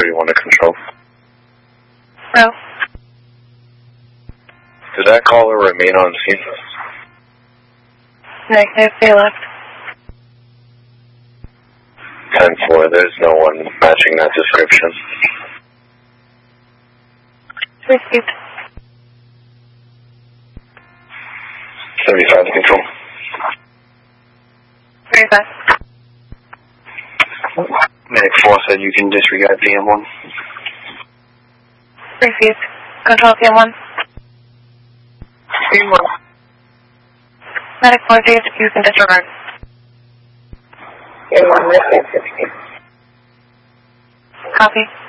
31 to control. No. Did that caller remain on scene? Negative, they left. 10-4, there's no one matching that description. Received. 75 to control. 35. Medic 4 said you can disregard PM1. Received. Control PM1. PM1. Medic 4 says you can disregard. PM1, received. Copy.